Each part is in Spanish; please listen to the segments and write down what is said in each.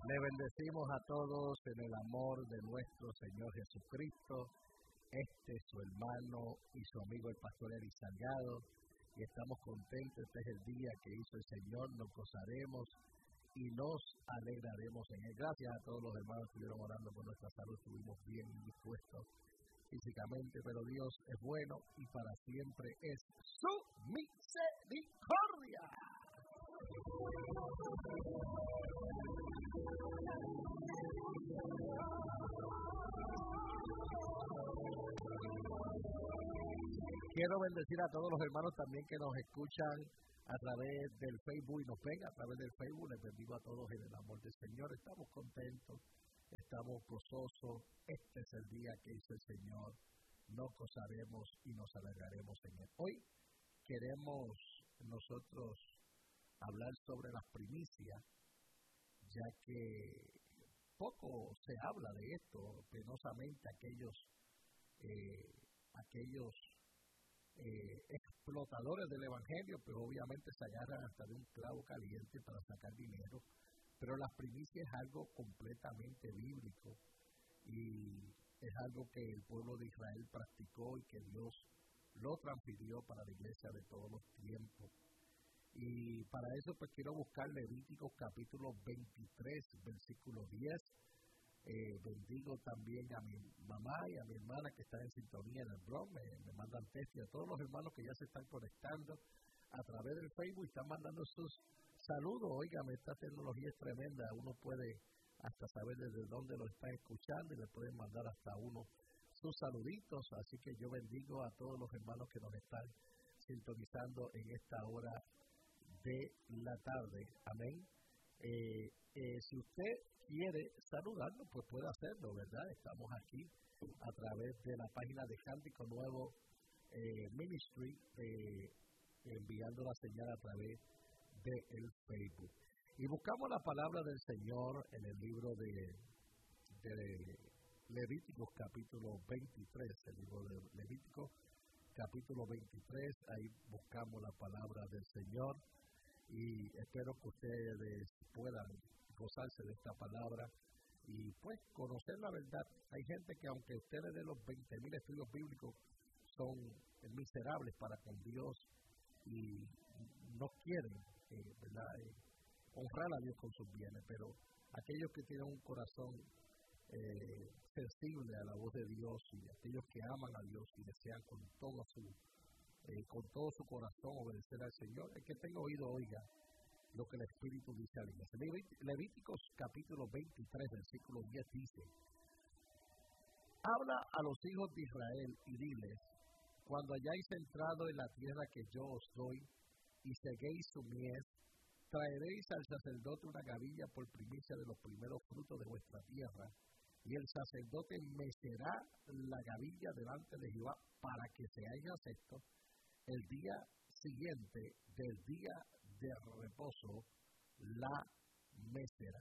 Le bendecimos a todos en el amor de nuestro Señor Jesucristo. Este es su hermano y su amigo el pastor Eli Salgado, y estamos contentos. Este es el día que hizo el Señor, nos gozaremos y nos alegraremos en él. Gracias a todos los hermanos que estuvieron orando por nuestra salud. Estuvimos bien dispuestos físicamente, pero Dios es bueno y para siempre es su misericordia. Quiero bendecir a todos los hermanos también que nos escuchan a través del Facebook y nos ven a través del Facebook. Les bendigo a todos en el amor del Señor. Estamos contentos, estamos gozosos. Este es el día que hizo el Señor. Nos gozaremos y nos alegraremos en él. Hoy queremos nosotros hablar sobre las primicias, ya que poco se habla de esto. Penosamente aquellos explotadores del evangelio, pero obviamente se agarran hasta de un clavo caliente para sacar dinero. Pero las primicias es algo completamente bíblico y es algo que el pueblo de Israel practicó y que Dios lo transfirió para la iglesia de todos los tiempos. Y para eso pues quiero buscar Levíticos capítulo 23, versículo 10. Bendigo también a mi mamá y a mi hermana que están en sintonía en el blog, me mandan textos, y a todos los hermanos que ya se están conectando a través del Facebook y están mandando sus saludos. Óigame, esta tecnología es tremenda, uno puede hasta saber desde dónde lo están escuchando y le pueden mandar hasta uno sus saluditos, así que yo bendigo a todos los hermanos que nos están sintonizando en esta hora de la tarde. Amén. Si usted quiere saludarnos, pues puede hacerlo, ¿verdad? Estamos aquí a través de la página de Cántico Nuevo Ministry, enviando la señal a través del Facebook. Y buscamos la palabra del Señor en el libro de Levíticos capítulo 23, el libro de Levíticos capítulo 23, ahí buscamos la palabra del Señor y espero que ustedes puedan gozarse de esta palabra y pues conocer la verdad. Hay gente que aunque ustedes de los 20,000 estudios bíblicos son miserables para con Dios y no quieren honrar a Dios con sus bienes, pero aquellos que tienen un corazón sensible a la voz de Dios y aquellos que aman a Dios y desean con todo su corazón obedecer al Señor, el que tenga oído oiga lo que el Espíritu dice a la iglesia. Levíticos capítulo 23, versículo 10 dice: habla a los hijos de Israel y diles, cuando hayáis entrado en la tierra que yo os doy y seguéis su mies, traeréis al sacerdote una gavilla por primicia de los primeros frutos de vuestra tierra, y el sacerdote mecerá la gavilla delante de Jehová para que seáis aceptos el día siguiente del día de reposo, la mecerá.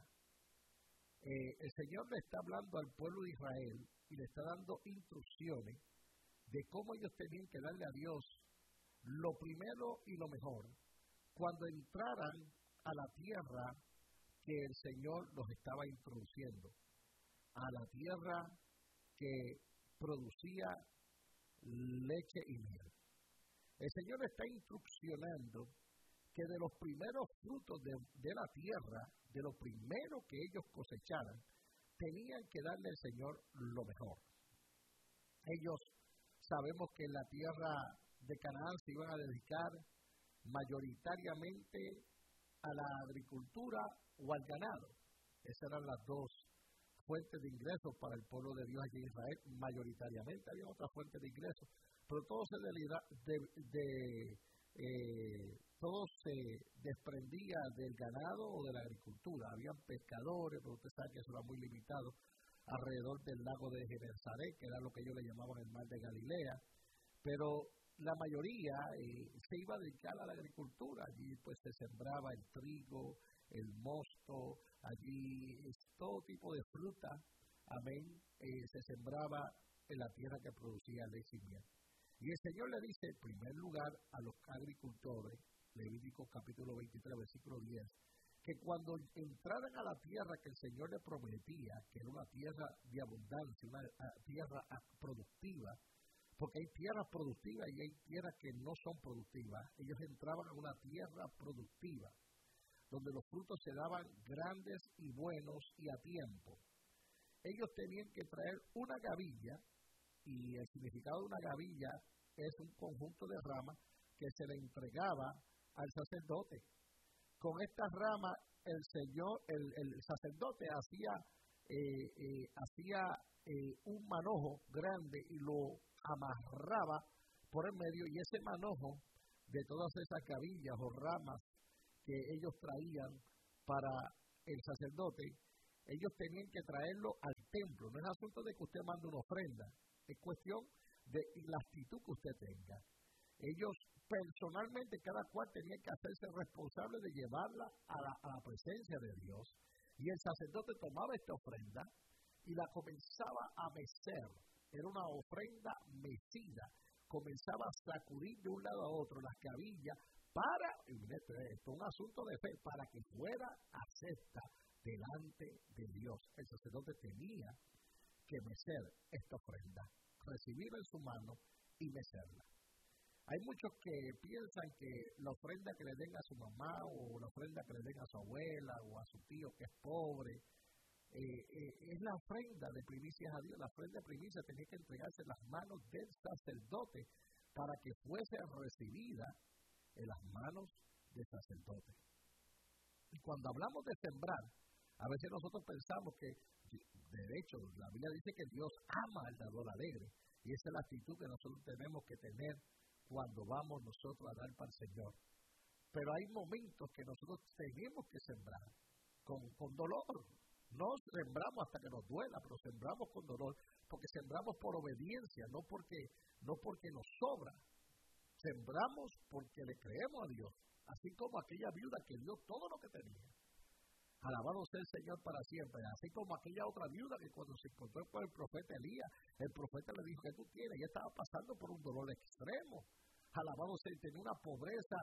El Señor le está hablando al pueblo de Israel y le está dando instrucciones de cómo ellos tenían que darle a Dios lo primero y lo mejor cuando entraran a la tierra que el Señor los estaba introduciendo, a la tierra que producía leche y miel. El Señor está instruccionando que de los primeros frutos de la tierra, de lo primero que ellos cosecharan, tenían que darle al Señor lo mejor. Ellos sabemos que en la tierra de Canaán se iban a dedicar mayoritariamente a la agricultura o al ganado. Esas eran las dos fuentes de ingresos para el pueblo de Dios aquí en Israel. Mayoritariamente había otras fuentes de ingresos, pero todo se desprendía del ganado o de la agricultura. Habían pescadores, pero usted sabe que eso era muy limitado alrededor del lago de Genesaret, que era lo que ellos le llamaban el mar de Galilea, pero la mayoría se iba a dedicar a la agricultura. Allí pues se sembraba el trigo, el mosto, allí todo tipo de fruta, amén, se sembraba en la tierra que producía leche y miel. Y el Señor le dice en primer lugar a los agricultores, Levíticos capítulo 23, versículo 10, que cuando entraran a la tierra que el Señor le prometía, que era una tierra de abundancia, una tierra productiva, porque hay tierras productivas y hay tierras que no son productivas, ellos entraban a una tierra productiva, donde los frutos se daban grandes y buenos y a tiempo. Ellos tenían que traer una gavilla, y el significado de una gavilla es un conjunto de ramas que se le entregaba al sacerdote. Con estas ramas el sacerdote hacía un manojo grande y lo amarraba por el medio, y ese manojo de todas esas gavillas o ramas que ellos traían para el sacerdote, ellos tenían que traerlo al templo. No es asunto de que usted mande una ofrenda, es cuestión de la actitud que usted tenga. Ellos personalmente, cada cual tenía que hacerse responsable de llevarla a la presencia de Dios, y el sacerdote tomaba esta ofrenda y la comenzaba a mecer. Era una ofrenda mecida, comenzaba a sacudir de un lado a otro las gavillas para, esto es un asunto de fe, para que fuera acepta delante de Dios. El sacerdote tenía que mecer esta ofrenda, recibirla en su mano y mecerla. Hay muchos que piensan que la ofrenda que le den a su mamá, o la ofrenda que le den a su abuela o a su tío que es pobre, es la ofrenda de primicias a Dios. La ofrenda de primicias tenía que entregarse en las manos del sacerdote para que fuese recibida en las manos del sacerdote. Y cuando hablamos de sembrar, a veces nosotros pensamos que, de hecho, la Biblia dice que Dios ama al dador alegre, y esa es la actitud que nosotros tenemos que tener cuando vamos nosotros a dar para el Señor. Pero hay momentos que nosotros tenemos que sembrar con dolor. No sembramos hasta que nos duela, pero sembramos con dolor, porque sembramos por obediencia, no porque nos sobra. Sembramos porque le creemos a Dios, así como aquella viuda que dio todo lo que tenía. Alabado sea el Señor para siempre. Así como aquella otra viuda que cuando se encontró con el profeta Elías, el profeta le dijo: ¿qué tú tienes? Ella estaba pasando por un dolor extremo. Alabado sea, tenía una pobreza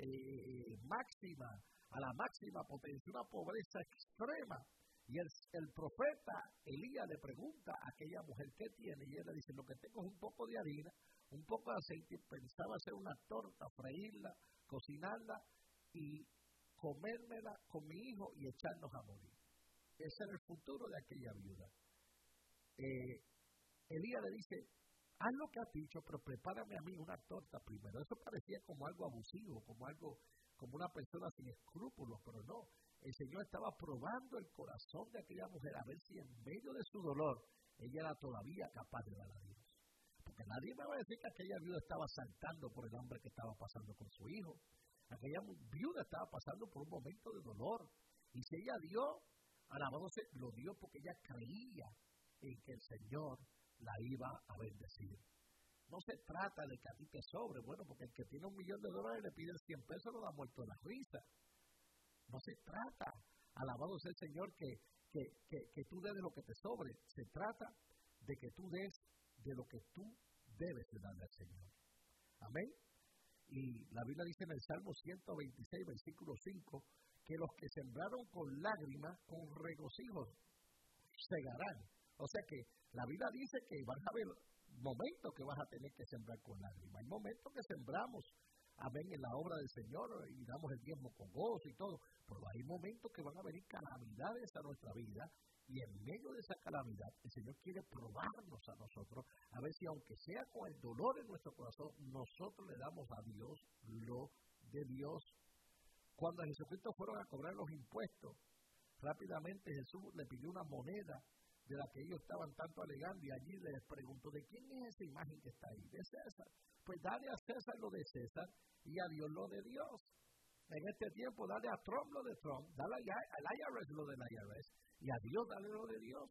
máxima, a la máxima potencia, una pobreza extrema. Y el profeta Elías le pregunta a aquella mujer: ¿qué tiene? Y ella le dice: lo que tengo es un poco de harina, un poco de aceite. Pensaba hacer una torta, freírla, cocinarla y comérmela con mi hijo y echarnos a morir. Ese era el futuro de aquella viuda. Elías le dice: haz lo que has dicho, pero prepárame a mí una torta primero. Eso parecía como algo abusivo, como una persona sin escrúpulos, pero no. El Señor estaba probando el corazón de aquella mujer, a ver si en medio de su dolor ella era todavía capaz de dar a Dios. Porque nadie me va a decir que aquella viuda estaba saltando por el hambre que estaba pasando con su hijo. Aquella viuda estaba pasando por un momento de dolor. Y si ella dio, alabado sea, lo dio porque ella creía en que el Señor la iba a bendecir. No se trata de que a ti te sobre, bueno, porque el que tiene $1,000,000 le pide 100 pesos, lo da muerto de la risa. No se trata, alabado sea el Señor, que tú des de lo que te sobre. Se trata de que tú des de lo que tú debes de darle al Señor. Amén. Y la Biblia dice en el Salmo 126, versículo 5, que los que sembraron con lágrimas, con regocijo, segarán. O sea que la Biblia dice que van a haber momentos que vas a tener que sembrar con lágrimas. Hay momentos que sembramos, amén, en la obra del Señor y damos el diezmo con gozo y todo. Pero hay momentos que van a venir calamidades a nuestra vida, y en medio de esa calamidad el Señor quiere probarnos a nosotros, a ver si aunque sea con el dolor en nuestro corazón, nosotros le damos a Dios lo de Dios. Cuando a Jesucristo fueron a cobrar los impuestos, rápidamente Jesús le pidió una moneda de la que ellos estaban tanto alegando, y allí les preguntó: ¿de quién es esa imagen que está ahí? De César. Pues dale a César lo de César y a Dios lo de Dios. En este tiempo dale a Trump lo de Trump, dale al IRS lo del IRS, y a Dios dale lo de Dios.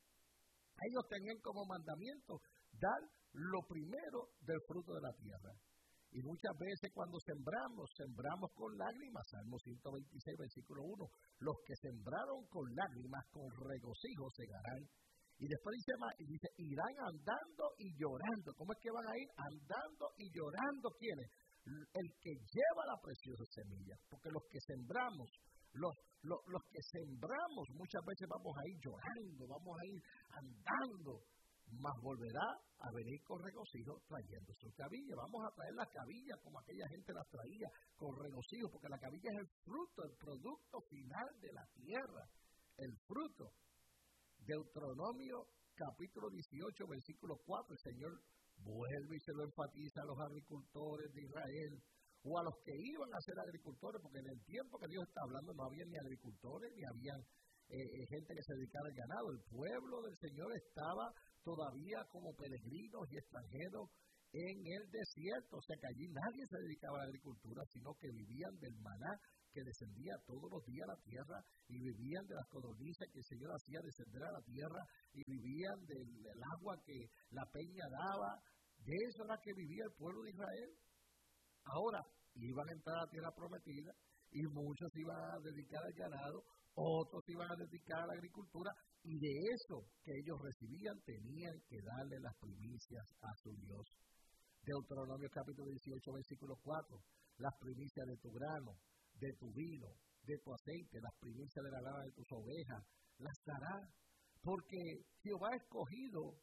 Ellos tenían como mandamiento dar lo primero del fruto de la tierra. Y muchas veces cuando sembramos con lágrimas. Salmo 126, versículo 1. Los que sembraron con lágrimas, con regocijo segarán. Y después dice, irán andando y llorando. ¿Cómo es que van a ir? Andando y llorando. ¿Quiénes? El que lleva la preciosa semilla. Porque los que sembramos Los que sembramos muchas veces vamos a ir llorando, vamos a ir andando, mas volverá a venir con regocijo trayendo su cabilla. Vamos a traer la cabilla como aquella gente la traía, con regocijo, porque la cabilla es el fruto, el producto final de la tierra, el fruto. Deuteronomio capítulo 18, versículo 4, el Señor vuelve y se lo enfatiza a los agricultores de Israel, o a los que iban a ser agricultores, porque en el tiempo que Dios está hablando no había ni agricultores, ni había gente que se dedicara al ganado. El pueblo del Señor estaba todavía como peregrinos y extranjeros en el desierto, o sea que allí nadie se dedicaba a la agricultura, sino que vivían del maná que descendía todos los días a la tierra, y vivían de las codornices que el Señor hacía descender a la tierra, y vivían del agua que la peña daba. De eso era que vivía el pueblo de Israel. Ahora, iban a entrar a la tierra prometida, y muchos iban a dedicar al ganado, otros iban a dedicar a la agricultura, y de eso que ellos recibían tenían que darle las primicias a su Dios. Deuteronomio capítulo 18, versículo 4, las primicias de tu grano, de tu vino, de tu aceite, las primicias de la lana de tus ovejas, las dará, porque Jehová ha escogido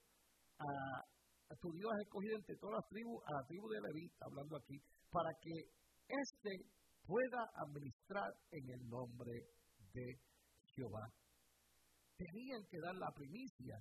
tu Dios ha escogido entre todas las tribus, a la tribu de Leví, hablando aquí, para que éste pueda administrar en el nombre de Jehová. Tenían que dar la primicia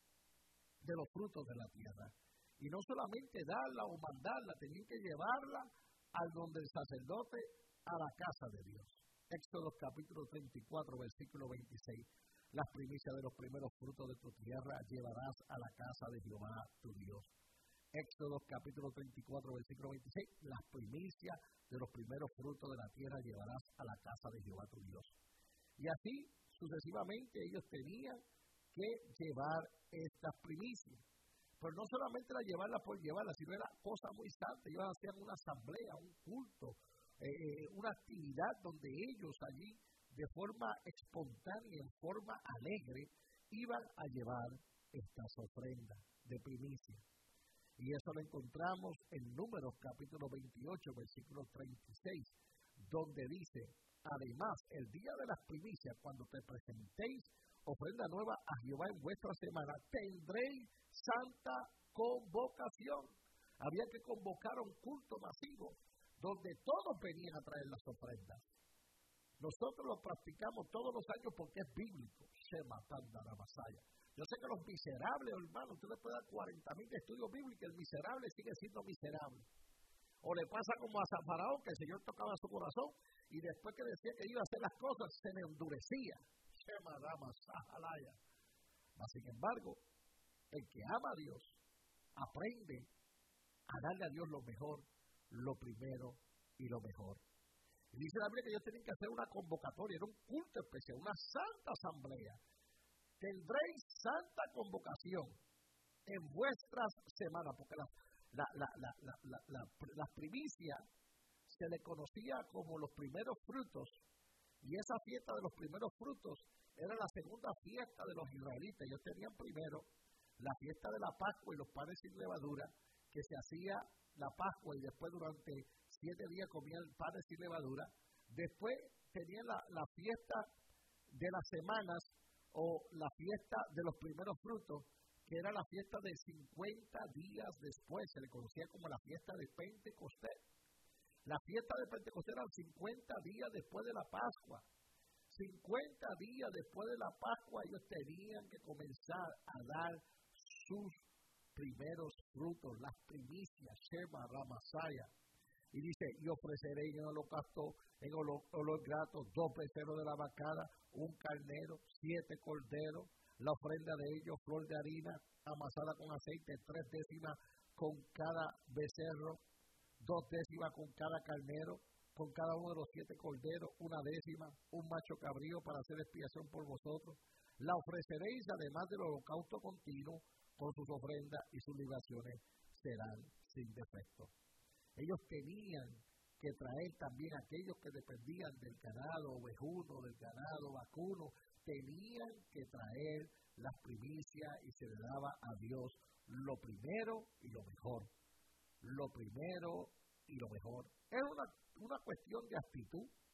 de los frutos de la tierra. Y no solamente darla o mandarla, tenían que llevarla al donde el sacerdote, a la casa de Dios. Éxodo capítulo 34, versículo 26. Las primicias de los primeros frutos de tu tierra llevarás a la casa de Jehová tu Dios. Éxodo capítulo 34, versículo 26. Las primicias de los primeros frutos de la tierra llevarás a la casa de Jehová tu Dios. Y así sucesivamente ellos tenían que llevar estas primicias. Pero no solamente era llevarla por llevarla, sino era cosa muy santa. Ellos hacían una asamblea, un culto, una actividad donde ellos allí, de forma espontánea, en forma alegre, iban a llevar estas ofrendas de primicia. Y eso lo encontramos en Números capítulo 28, versículo 36, donde dice: además, el día de las primicias, cuando te presentéis ofrenda nueva a Jehová en vuestra semana, tendréis santa convocación. Había que convocar un culto masivo, donde todos venían a traer las ofrendas. Nosotros lo practicamos todos los años porque es bíblico. Shema Tandara Masaya. Yo sé que los miserables, hermanos, usted le puede dar 40,000 estudios bíblicos, el miserable sigue siendo miserable. O le pasa como a San Faraón, que el Señor tocaba su corazón, y después que decía que iba a hacer las cosas, se le endurecía. Shema Rama Sahalaya. Sin embargo, el que ama a Dios, aprende a darle a Dios lo mejor, lo primero y lo mejor. Y dice la Biblia que ellos tienen que hacer una convocatoria, era un culto especial, una santa asamblea. Tendréis santa convocación en vuestras semanas, porque las primicias se le conocía como los primeros frutos, y esa fiesta de los primeros frutos era la segunda fiesta de los israelitas. Ellos tenían primero la fiesta de la Pascua y los panes sin levadura, que se hacía la Pascua y después durante 7 días comían panes sin levadura. Después tenían la fiesta de las semanas, o la fiesta de los primeros frutos, que era la fiesta de 50 días después, se le conocía como la fiesta de Pentecostés. La fiesta de Pentecostés eran 50 días después de la Pascua. 50 días después de la Pascua ellos tenían que comenzar a dar sus primeros frutos, las primicias, Shema Ramasaya. Y dice: y ofreceréis en holocausto, en olor grato, 2 becerros de la vacada, 1 carnero, 7 corderos, la ofrenda de ellos, flor de harina amasada con aceite, 3 décimas con cada becerro, 2 décimas con cada carnero, con cada uno de los 7 corderos, 1 décima, un macho cabrío para hacer expiación por vosotros. La ofreceréis además del holocausto continuo, con sus ofrendas y sus libaciones serán sin defecto. Ellos tenían que traer también, aquellos que dependían del ganado ovejuno, del ganado vacuno, tenían que traer las primicias, y se le daba a Dios lo primero y lo mejor. Lo primero y lo mejor. Es una cuestión de actitud,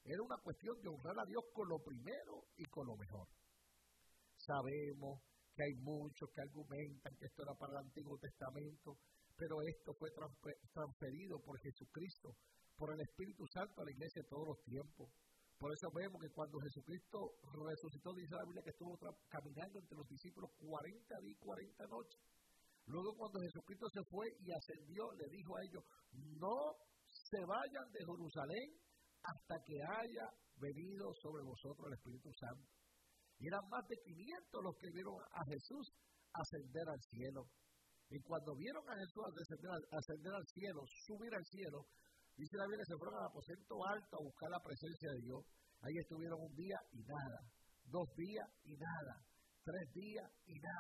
Era una cuestión de honrar a Dios con lo primero y con lo mejor. Sabemos que hay muchos que argumentan que esto era para el Antiguo Testamento, pero esto fue transferido por Jesucristo, por el Espíritu Santo a la iglesia de todos los tiempos. Por eso vemos que cuando Jesucristo resucitó, dice la Biblia que estuvo caminando entre los discípulos 40 días y 40 noches. Luego cuando Jesucristo se fue y ascendió, le dijo a ellos, no se vayan de Jerusalén hasta que haya venido sobre vosotros el Espíritu Santo. Y eran más de 500 los que vieron a Jesús ascender al cielo. Y cuando vieron a Jesús ascender al cielo, subir al cielo, dice la Biblia que se fueron al aposento alto a buscar la presencia de Dios. Ahí estuvieron un día y nada, 2 días y nada, 3 días y nada.